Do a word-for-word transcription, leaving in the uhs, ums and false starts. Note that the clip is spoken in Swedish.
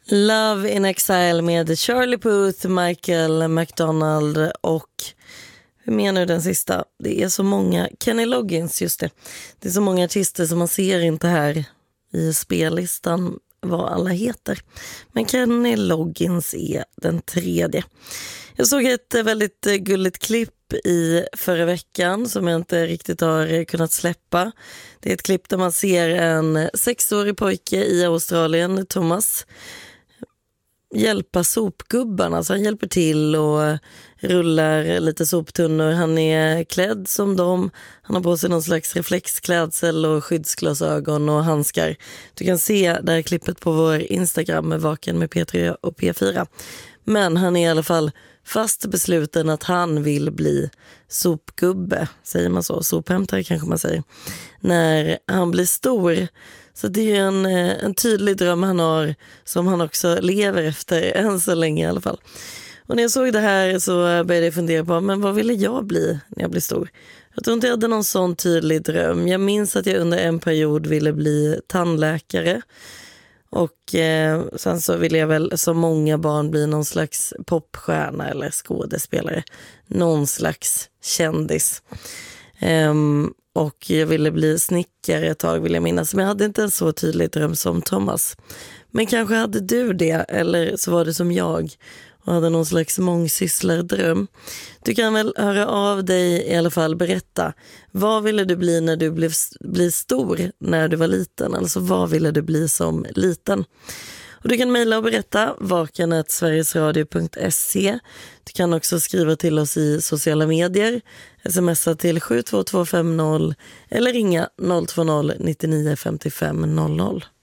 Love in Exile med Charlie Puth, Michael McDonald och hur menar du den sista? Det är så många, Kenny Loggins, just det. Det är så många artister som man ser inte här i spellistan vad alla heter. Men Kenny Loggins är den tredje. Jag såg ett väldigt gulligt klipp i förra veckan som jag inte riktigt har kunnat släppa. Det är ett klipp där man ser en sexårig pojke i Australien, Thomas, hjälpa sopgubbarna. Så han hjälper till och rullar lite soptunnor. Han är klädd som dem. Han har på sig någon slags reflexklädsel och skyddsglasögon och handskar. Du kan se det här klippet på vår Instagram med Vaken med P tre och P fyra. Men han är i alla fall fast besluten att han vill bli sopgubbe, säger man så, sophämtare kanske man säger, när han blir stor. Så det är ju en, en tydlig dröm han har som han också lever efter än så länge i alla fall. Och när jag såg det här så började jag fundera på, men vad ville jag bli när jag blir stor? Jag tror inte jag hade någon sån tydlig dröm. Jag minns att jag under en period ville bli tandläkare. Och eh, sen så ville jag väl som många barn bli någon slags popstjärna eller skådespelare. Någon slags kändis. Um, och jag ville bli snickare ett tag, vill jag minnas. Men jag hade inte en så tydlig dröm som Thomas. Men kanske hade du det, eller så var det som jag och hade någon slags mångsysslardröm. Du kan väl höra av dig i alla fall, berätta. Vad ville du bli när du blev bli stor när du var liten? Alltså vad ville du bli som liten? Och du kan mejla och berätta vaken at sverigesradio punkt se. Du kan också skriva till oss i sociala medier, smsa till sju två två fem noll eller ringa noll två noll nio nio fem fem noll noll.